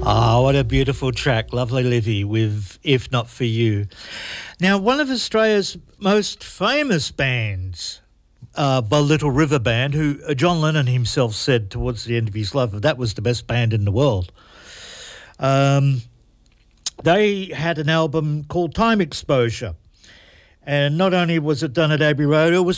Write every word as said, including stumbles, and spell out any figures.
Ah, what a beautiful track. Lovely Livy with If Not For You. Now, one of Australia's most famous bands, uh, the Little River Band, who uh, John Lennon himself said towards the end of his life that was the best band in the world. Um, they had an album called Time Exposure. And not only was it done at Abbey Road, it was